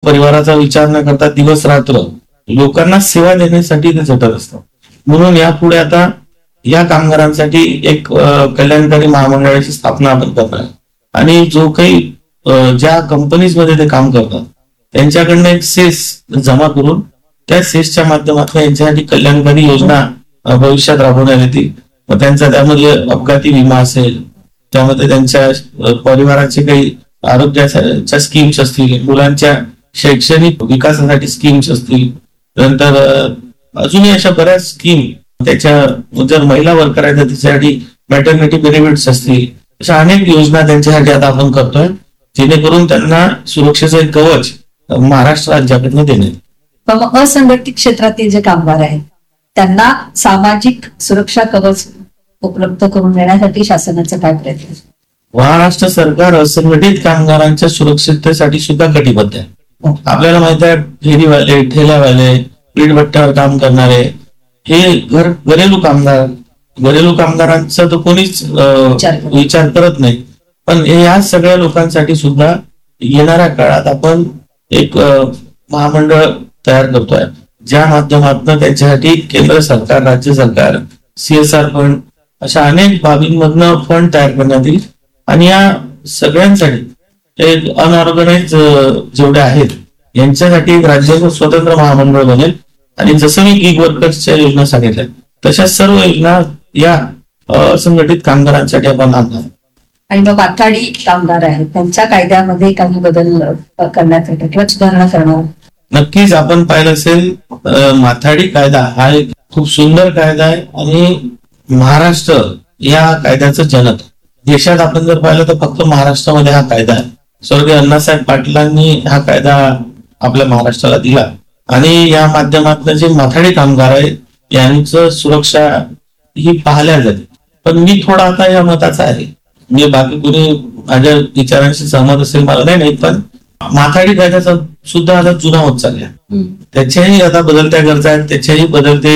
परिवाराचा विचार न करता दिवस रात्र लोकांना सेवा देण्यासाठी ते झटत असतात. म्हणून यापुढे आता या कामगारांसाठी एक कल्याणकारी महामंडळाची स्थापना आपण करणार आणि जो काही ज्या कंपनीज मध्ये ते काम करतात त्यांच्याकडनं एक सेस जमा करून त्या सेसच्या माध्यमातून यांच्यासाठी कल्याणकारी योजना भविष्यात राबवण्यात येतील. मग त्यांचा त्यामध्ये अपघाती विमा असेल, त्यामध्ये त्यांच्या परिवाराचे काही आरोग्याच्या स्कीम्स असतील, मुलांच्या शैक्षणिक विकासासाठी स्कीम्स असतील, नंतर अजूनही अशा बऱ्याच स्कीम, त्याच्या जर महिला वर्कर आहेत त्याच्यासाठी मॅटर्निटी बेनिफिट्स असतील, अशा अनेक योजना त्यांच्यासाठी आता आपण करतोय जेणेकरून त्यांना सुरक्षेचं एक कवच महाराष्ट्र राज्याकडनं देण्यात. असंघटित क्षेत्रातील जे कामगार आहेत त्यांना सामाजिक सुरक्षा कवच उपलब्ध करून देण्यासाठी शासनाचा काय प्रयत्न? महाराष्ट्र सरकार असंघटित कामगारांच्या सुरक्षिततेसाठी सुद्धा कटिबद्ध आहे. आपल्याला माहित आहे फेरीवाले, ठेल्यावाले, वीटभट्ट्यावर काम करणारे, हे घरेलू कामगारांचा तर कोणीच विचार करत नाही. पण या सगळ्या लोकांसाठी सुद्धा येणाऱ्या काळात आपण एक महामंडळ तयार करतोय ज्या माध्यमातून त्यांच्यासाठी केंद्र सरकार, राज्य सरकार, CSR फंड अशा अनेक बाबींमधनं फंड तयार करण्यात येईल आणि या सगळ्यांसाठी अनऑर्गनाइज जेवढे आहेत यांच्यासाठी एक राज्याचं स्वतंत्र महामंडळ बनेल आणि जसं मी गिग वर्कर्सच्या योजना सांगितल्या तशा सर्व योजना या असंघटित कामगारांसाठी आपण आणणार. आणि मग माथाडी कामगार आहेत त्यांच्या कायद्यामध्ये काही बदल करण्यात येतात किंवा सुधारणा करणार? नक्कीच आपण पाहिलं असेल माथाडी कायदा हा एक खूप सुंदर कायदा आहे आणि महाराष्ट्र या कायद्याचं जनक. देशात आपण जर पाहिलं तर फक्त महाराष्ट्रामध्ये हा कायदा आहे. स्वर्गीय अण्णासाहेब पाटलांनी हा कायदा आपल्या महाराष्ट्राला दिला आणि या माध्यमातून जे माथाडी कामगार आहेत यांचं सुरक्षा ही पाहिल्या जाते. पण मी थोडा आता या मताचा आहे, मी बाकी कोणी माझ्या विचारांशी सहमत असेल मला नाही माहित, पण माथाडी कायद्याचा सुद्धा आता जुना होत चालला. त्याच्याही आता बदलत्या गरजा आहेत, त्याच्याही बदलते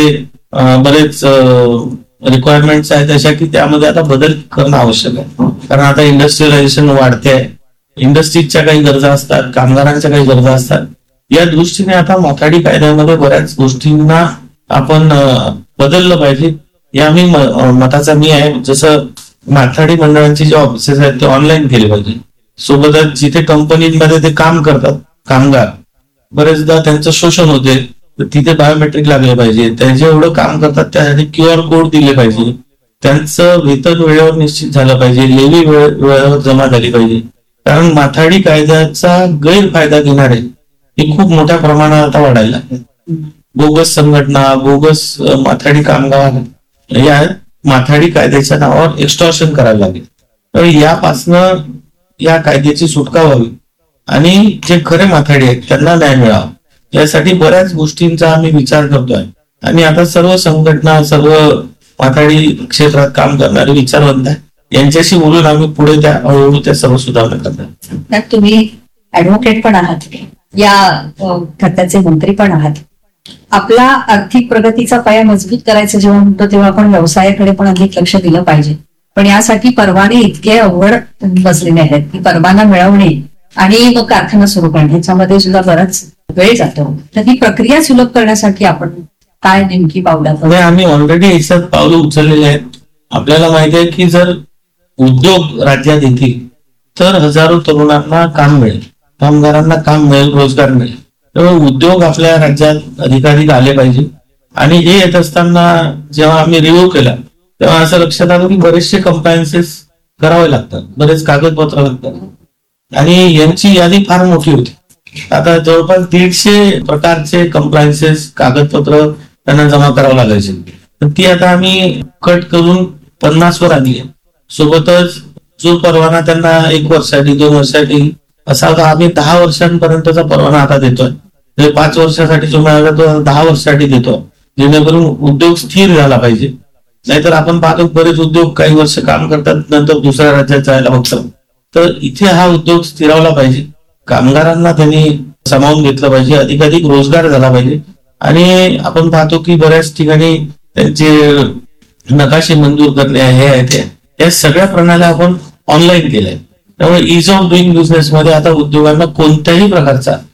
बरेच रिक्वायरमेंट्स आहेत अशा की त्यामध्ये आता बदल करणं आवश्यक आहे. कारण आता इंडस्ट्रियलायझेशन वाढते आहे, इंडस्ट्रीजच्या काही गरजा असतात, कामगारांच्या काही गरजा असतात. या दृष्टीने आता माथाडी कायद्यामध्ये बऱ्याच गोष्टींना आपण बदललं पाहिजे या मी मताचा मी आहे. जसं माथाडी मंडळांची जे ऑफिसेस आहेत ते ऑनलाईन केले पाहिजे. सोबतच जिथे कंपनीमध्ये ते काम करतात कामगार बरेचदा त्यांचं शोषण होते, तिथे बायोमेट्रिक लागले पाहिजे. ते जेवढं काम करतात त्यासाठी QR कोड दिले पाहिजे. त्यांचं वेतन वेळेवर निश्चित झालं पाहिजे, लेवी वेळेवर जमा झाली पाहिजे. कारण माथाडी कायद्याचा गैरफायदा घेणारे हे खूप मोठ्या प्रमाणात आता वाढायला लागले. बोगस संघटना, बोगस माथाडी कामगार या माथाडी कायद्याच्या नावावर एक्स्टॉर्शन करायला लागले. तर यापासनं या कायद्याची सुटका व्हावी आणि जे खरे माथाडी आहेत त्यांना न्याय मिळावा यासाठी बऱ्याच गोष्टींचा आम्ही विचार करतोय आणि आता सर्व संघटना, सर्व माथाडी क्षेत्रात काम करणारे विचारवंत आहे यांच्याशी बोलून आम्ही पुढे त्या हळूहळू त्या सर्व सुधारणा करणार. तुम्ही ऍडव्होकेट पण आहात, या खात्याचे मंत्री पण आहात. आपला आर्थिक प्रगतीचा पाया मजबूत करायचा जेव्हा म्हणतो तेव्हा आपण व्यवसायाकडे पण अधिक लक्ष दिलं पाहिजे. पण यासाठी परवाने इतके अवघड बसलेले आहेत की परवाना मिळवणे आणि मग कारखाना सुरू करणे याच्यामध्ये सुद्धा बराच वेळ जातो. तर ही प्रक्रिया सुलभ करण्यासाठी आपण काय नेमकी पावलं? आम्ही ऑलरेडी याच्यात पावलं उचललेली आहेत. आपल्याला माहिती आहे की जर उद्योग राज्यात येतील तर हजारो तरुणांना काम मिळेल, कामगारांना काम मिळेल, रोजगार मिळेल. त्यामुळे उद्योग आपल्या राज्यात अधिकाधिक आले पाहिजे. आणि हे येत असताना जेव्हा आम्ही रिव्ह्यू केला तेव्हा असं लक्षात आलं की बरेचसे कंप्लायन्सेस करावे लागतात, बरेच कागदपत्र लागतात आणि यांची यादी फार मोठी होती. आता जवळपास 150 प्रकारचे कंप्लायन्सेस कागदपत्र त्यांना जमा करावं लागायचे. तर ती आता आम्ही कट करून 50 वर आणली. सोबतच जो परवाना त्यांना 1 वर्षासाठी 2 वर्षासाठी असा होता, आम्ही 10 वर्षांपर्यंतचा परवाना आता देतोय. 5 वर्षासाठी जो मिळाला तो 10 वर्षासाठी देतोय जेणेकरून उद्योग स्थिर झाला पाहिजे. नाहीतर आपण पाहतो बरेच उद्योग काही वर्ष काम करतात नंतर दुसऱ्या राज्यात जायला बघतात. तर इथे हा उद्योग स्थिरावला पाहिजे, कामगारांना त्यांनी सामावून घेतलं पाहिजे, अधिकाधिक रोजगार झाला पाहिजे. आणि आपण पाहतो की बऱ्याच ठिकाणी त्यांचे नकाशे मंजूर करणे हे आहेत, या सगळ्या प्रणाल्या आपण ऑनलाईन केल्या. त्यामुळे इज ऑफ डुईंग बिझनेस मध्ये आता उद्योगांना कोणत्याही प्रकारचा